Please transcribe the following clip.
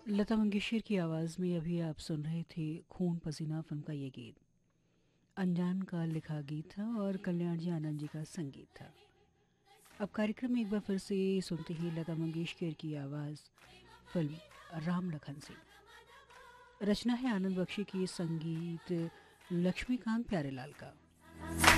लता मंगेशकर की आवाज़ में अभी आप सुन रहे थे खून पसीना फिल्म का ये गीत। अनजान का लिखा गीत था और कल्याण जी आनंद जी का संगीत था। अब कार्यक्रम में एक बार फिर से सुनते ही लता मंगेशकर की आवाज़, फिल्म राम लखन से। रचना है आनंद बख्शी की, संगीत लक्ष्मीकांत प्यारेलाल का।